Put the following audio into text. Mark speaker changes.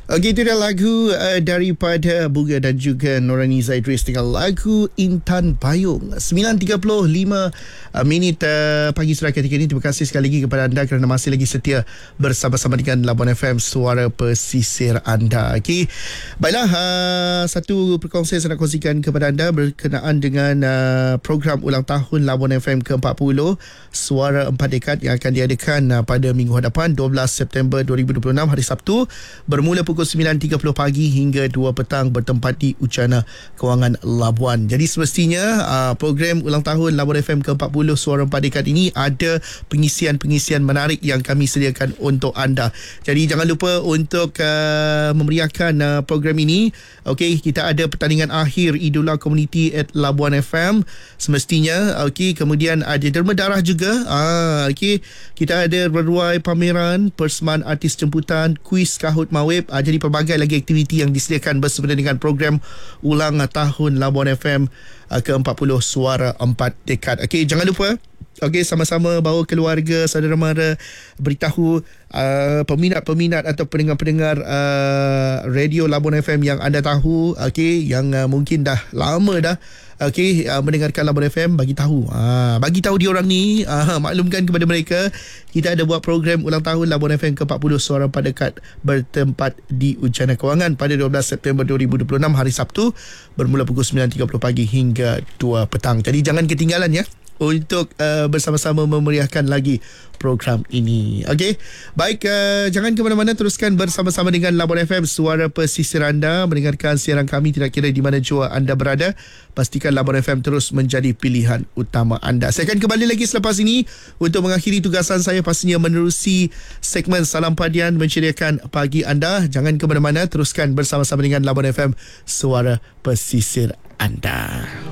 Speaker 1: Okey, itu dia lagu daripada Buga dan juga Norani Zaidris dengan lagu Intan Payung. 9.35 minit pagi surat ketika ini. Terima kasih sekali lagi kepada anda kerana masih lagi setia bersama-sama dengan Labuan FM, suara pesisir anda. Okey, baiklah, satu perkongsian saya nak kongsikan kepada anda berkenaan dengan program ulang tahun Labuan FM ke-40 Suara 4 Dekad yang akan diadakan pada minggu hadapan 12 September 2026 hari Sabtu bermula pukul 9.30 pagi hingga 2 petang bertempat di Ucana Kewangan Labuan. Jadi semestinya program ulang tahun Labuan FM ke-40 Suara 4 Dekad ini ada pengisian-pengisian menarik yang kami sediakan untuk anda. Jadi jangan lupa untuk memeriahkan program ini. Okey, kita ada pertandingan akhir Idola Community at Labuan FM semestinya. Okey, kemudian ada derma darah juga. Okey, kita ada berbagai pameran, persembahan artis jemputan, kuis kahut mawib. Jadi pelbagai lagi aktiviti yang disediakan bersempena dengan program ulang tahun Labuan FM ke-40 Suara 4 Dekad. Okey, jangan lupa. Okey, sama-sama bawa keluarga, saudara mara, beritahu peminat-peminat atau pendengar-pendengar radio Labuan FM yang anda tahu, okey, yang mungkin dah lama dah mendengarkan Labuan FM, bagi tahu dia orang ni, maklumkan kepada mereka kita ada buat program ulang tahun Labuan FM ke-40 Suara 4 Dekad bertempat di Ucana Kewangan pada 12 September 2026 hari Sabtu bermula pukul 9.30 pagi hingga 2 petang. Jadi jangan ketinggalan ya untuk bersama-sama memeriahkan lagi program ini. Okey, baik, jangan ke mana-mana, teruskan bersama-sama dengan Labuan FM, suara pesisir anda, mendengarkan siaran kami tidak kira di mana jua anda berada. Pastikan Labuan FM terus menjadi pilihan utama anda. Saya akan kembali lagi selepas ini untuk mengakhiri tugasan saya, pastinya menerusi segmen Salam Padian menceriakan pagi anda. Jangan ke mana-mana, teruskan bersama-sama dengan Labuan FM, suara pesisir anda.